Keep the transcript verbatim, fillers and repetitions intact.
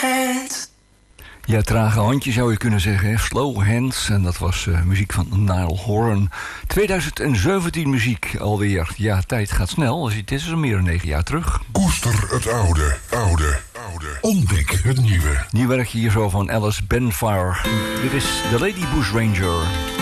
hands. Ja, trage handje zou je kunnen zeggen. Hè? Slow Hands. En dat was uh, muziek van Niall Horan. twintig zeventien muziek alweer. Ja, tijd gaat snel. Het is al meer dan negen jaar terug. Koester het oude, oude, oude. Ontdek het nieuwe. Nieuw werk hier zo van Alice Benfire. Dit is The Lady Bushranger.